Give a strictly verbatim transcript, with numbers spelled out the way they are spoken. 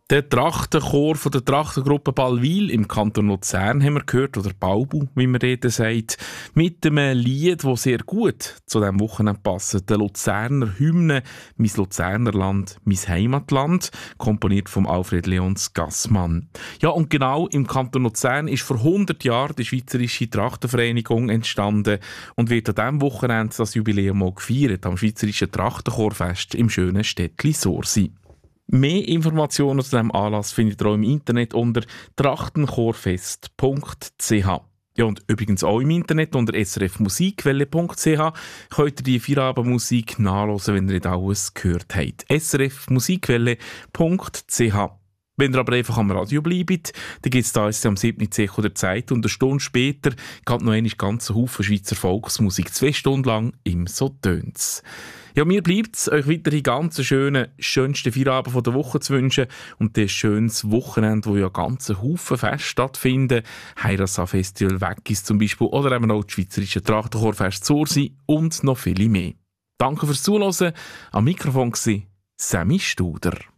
Der Trachtenchor von der Trachtengruppe Ballwil im Kanton Luzern haben wir gehört, oder Balbu, wie man reden sagt, mit einem Lied, das sehr gut zu diesem Wochenende passt. Der Luzerner Hymne «Mein Luzerner Land, mein Heimatland», komponiert von Alfred Leons Gassmann. Ja, und genau im Kanton Luzern ist vor hundert Jahren die Schweizerische Trachtenvereinigung entstanden und wird an diesem Wochenende das Jubiläum auch gefeiert, am Schweizerischen Trachtenchorfest im schönen Städtli Sorsi. Mehr Informationen zu diesem Anlass findet ihr auch im Internet unter trachtenchorfest punkt c h. Ja, und übrigens auch im Internet unter s r f musikwelle punkt c h könnt ihr die Feierabendmusik nachhören, wenn ihr nicht alles gehört habt. s r f musikwelle punkt c h. Wenn ihr aber einfach am Radio bleibt, dann gibt es da am siebten Zeko der Zeit und eine Stunde später geht noch einmal ganz Haufen Schweizer Volksmusik, zwei Stunden lang im «So tönt's». Ja, mir bleibt es, euch weiterhin ganz schönen, schönsten Feierabend der Woche zu wünschen und ein schönes Wochenende, wo ja ganz Haufen Feste stattfinden. Heirasa-Festival Weggis zum Beispiel oder eben auch das Schweizerische Trachtenchorfest Sursi und noch viele mehr. Danke fürs Zuhören. Am Mikrofon war Sammy Studer.